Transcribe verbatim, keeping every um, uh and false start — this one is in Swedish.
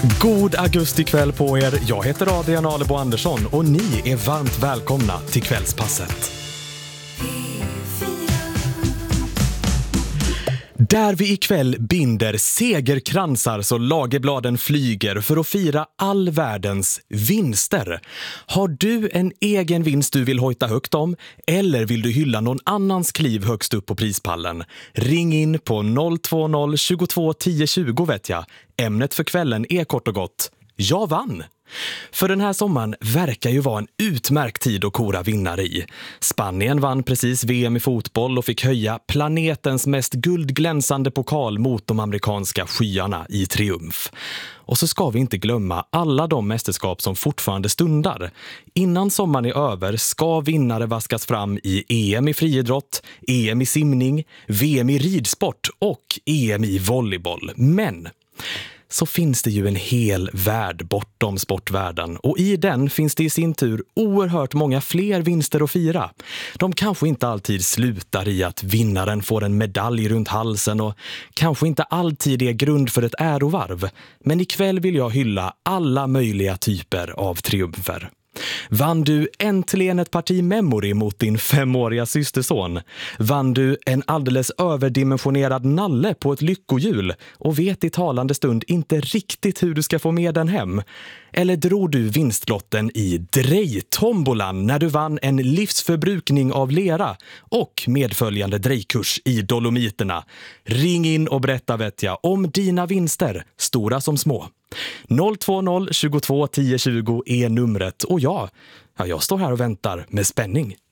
God augustikväll på er. Jag heter Adrian Alebo Andersson och ni är varmt välkomna till Kvällspasset. Där vi ikväll binder segerkransar så lagerbladen flyger för att fira all världens vinster. Har du en egen vinst du vill hojta högt om eller vill du hylla någon annans kliv högst upp på prispallen? Ring in på noll två noll tjugotvå tio tjugo vet jag. Ämnet för kvällen är kort och gott: jag vann! För den här sommaren verkar ju vara en utmärkt tid att kora vinnare i. Spanien vann precis V M i fotboll och fick höja planetens mest guldglänsande pokal mot de amerikanska skyarna i triumf. Och så ska vi inte glömma alla de mästerskap som fortfarande stundar. Innan sommaren är över ska vinnare vaskas fram i E M i friidrott, E M i simning, V M i ridsport och E M i volleyboll. Men så finns det ju en hel värld bortom sportvärlden och i den finns det i sin tur oerhört många fler vinster att fira. De kanske inte alltid slutar i att vinnaren får en medalj runt halsen och kanske inte alltid är grund för ett ärovarv. Men ikväll vill jag hylla alla möjliga typer av triumfer. Vann du äntligen ett parti memory mot din femåriga systerson? Vann du en alldeles överdimensionerad nalle på ett lyckohjul och vet i talande stund inte riktigt hur du ska få med den hem? Eller drog du vinstlotten i drejtombolan när du vann en livsförbrukning av lera och medföljande drejkurs i Dolomiterna? Ring in och berätta vet jag om dina vinster, stora som små. noll två noll tjugotvå tio tjugo är numret och jag, ja, jag står här och väntar med spänning.